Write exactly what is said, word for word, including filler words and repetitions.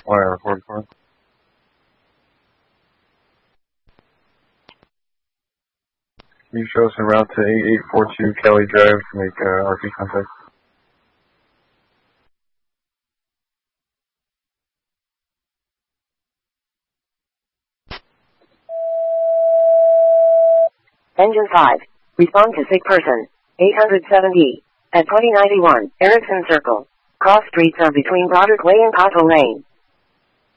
Wire forty-four. You show us en route to eight eight four two Kelly Drive to make uh, R P contact. Engine five. Respond to sick person. eight seventy. At twenty ninety-one, Erickson Circle. Cross streets are between Broderick Way and Cottle Lane.